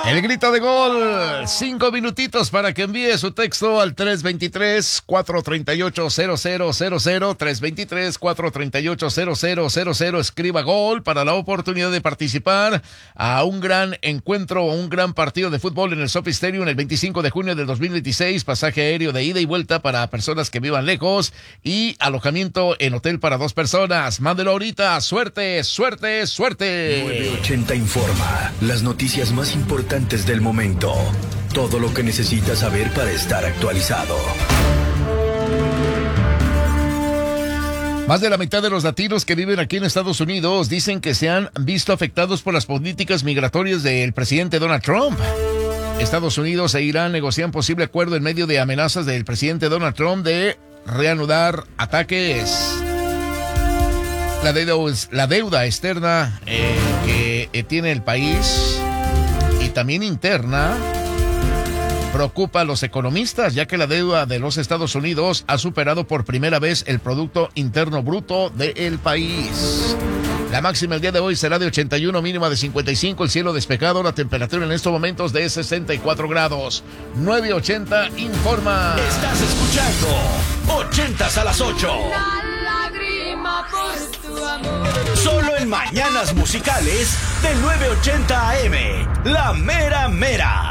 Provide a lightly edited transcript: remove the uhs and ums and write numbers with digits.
El grito de gol. 5 minutitos para que envíe su texto al 323-438-0000. 323-438-0000. Escriba gol para la oportunidad de participar a un gran encuentro o un gran partido de fútbol en el Sophie Stadium el 25 de junio del 2026. Pasaje aéreo de ida y vuelta para personas que vivan lejos y alojamiento en hotel para 2 personas. Mándelo ahorita. Suerte, suerte, suerte. 980 informa. Las noticias más importantes del momento. Todo lo que necesitas saber para estar actualizado. Más de la mitad de los latinos que viven aquí en Estados Unidos dicen que se han visto afectados por las políticas migratorias del presidente Donald Trump. Estados Unidos e Irán negocian posible acuerdo en medio de amenazas del presidente Donald Trump de reanudar ataques. La deuda externa que tiene el país y también interna preocupa a los economistas, ya que la deuda de los Estados Unidos ha superado por primera vez el Producto Interno Bruto del país. La máxima el día de hoy será de 81, mínima de 55, el cielo despejado, la temperatura en estos momentos de 64 grados. 980 informa. Estás escuchando 80s a las 8. Solo en Mañanas Musicales de 980 AM. La mera mera.